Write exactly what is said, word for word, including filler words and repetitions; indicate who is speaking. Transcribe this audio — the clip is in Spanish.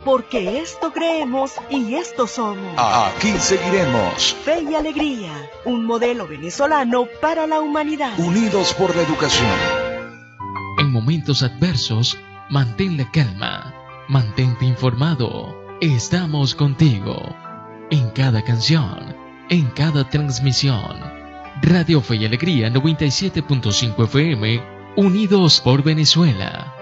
Speaker 1: porque esto creemos y esto somos.
Speaker 2: Aquí seguiremos.
Speaker 1: Fe y alegría, un modelo venezolano para la humanidad.
Speaker 2: Unidos por la educación.
Speaker 3: En momentos adversos, mantén la calma, mantente informado. Estamos contigo. En cada canción, en cada transmisión. Radio Fe y Alegría noventa y siete punto cinco F M, unidos por Venezuela.